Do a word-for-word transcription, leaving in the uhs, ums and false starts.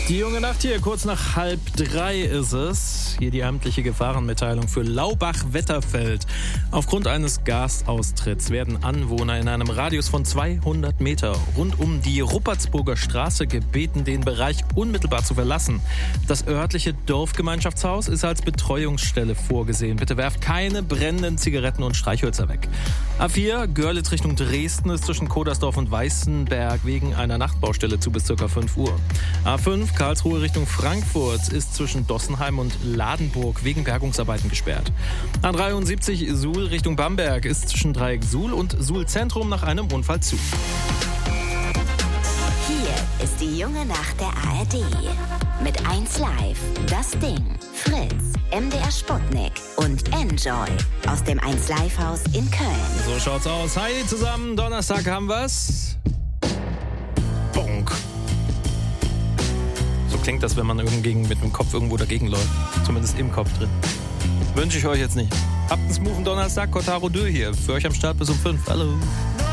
Die junge Nacht hier, kurz nach halb drei ist es. Hier die amtliche Gefahrenmitteilung für Laubach-Wetterfeld. Aufgrund eines Gasaustritts werden Anwohner in einem Radius von zweihundert Meter rund um die Ruppertsburger Straße gebeten, den Bereich unmittelbar zu verlassen. Das örtliche Dorfgemeinschaftshaus ist als Betreuungsstelle vorgesehen. Bitte werft keine brennenden Zigaretten und Streichhölzer weg. A vier, Görlitz Richtung Dresden ist zwischen Kodersdorf und Weißenberg wegen einer Nachtbaustelle zu bis ca. fünf Uhr. A fünf, Karlsruhe Richtung Frankfurt ist zwischen Dossenheim und Ladenburg wegen Bergungsarbeiten gesperrt. A dreiundsiebzig, Suhl Richtung Bamberg ist zwischen Dreieck Suhl und Suhl Zentrum nach einem Unfall zu. Hier ist die junge Nacht der A R D. Mit eins Live, Das Ding, Fritz, M D R Sputnik und Enjoy aus dem eins Live Haus in Köln. So schaut's aus. Hi zusammen, Donnerstag haben wir's. Bonk. So klingt das, wenn man irgendwie mit dem Kopf irgendwo dagegen läuft. Zumindest im Kopf drin. Wünsche ich euch jetzt nicht. Habt einen smoothen Donnerstag, Kotaro Dö hier. Für euch am Start bis um fünf. Hallo.